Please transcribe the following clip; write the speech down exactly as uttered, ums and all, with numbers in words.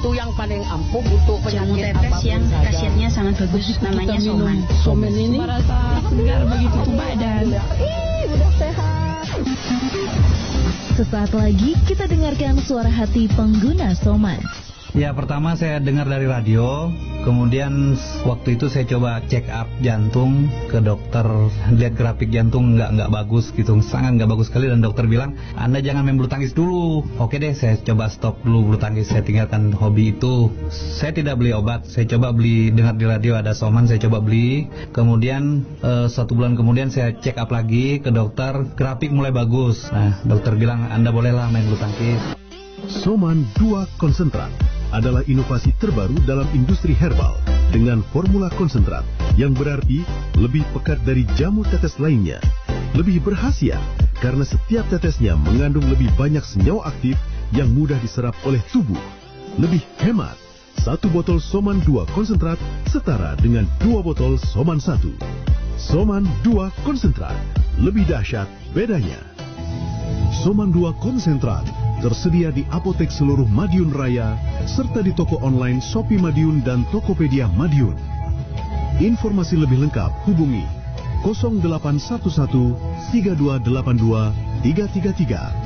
itu yang paling ampuh untuk jamu penyakit tetes apapun yang saja. khasiatnya sangat bagus, namanya Soman. Soman ini merasa segar begitu tuh badan. Ih, udah sehat. Sesaat lagi kita dengarkan suara hati pengguna Soman. Ya, pertama saya dengar dari radio, kemudian waktu itu saya coba check up jantung ke dokter, lihat grafik jantung nggak nggak bagus gitu, sangat nggak bagus sekali, dan dokter bilang Anda jangan main bulu tangkis dulu. Oke deh, saya coba stop dulu bulu tangkis, saya tinggalkan hobi itu. Saya tidak beli obat, saya coba beli, dengar di radio ada Soman, saya coba beli. Kemudian eh, satu bulan kemudian saya check up lagi ke dokter, grafik mulai bagus. Nah, dokter bilang Anda bolehlah main bulu tangkis. Soman dua Konsentrat adalah inovasi terbaru dalam industri herbal dengan formula konsentrat yang berarti lebih pekat dari jamu tetes lainnya. Lebih berkhasiat karena setiap tetesnya mengandung lebih banyak senyawa aktif yang mudah diserap oleh tubuh. Lebih hemat, satu botol Soman dua Konsentrat setara dengan dua botol Soman satu. Soman dua Konsentrat, lebih dahsyat bedanya. Soman dua Konsentrat tersedia di apotek seluruh Madiun Raya, serta di toko online Shopee Madiun dan Tokopedia Madiun. Informasi lebih lengkap hubungi nol delapan satu satu tiga dua delapan dua tiga tiga tiga.